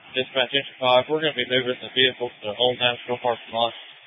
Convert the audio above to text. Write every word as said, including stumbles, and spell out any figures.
Dispatch Entry five, we're going to be moving the vehicle to Old Nashville parking lot.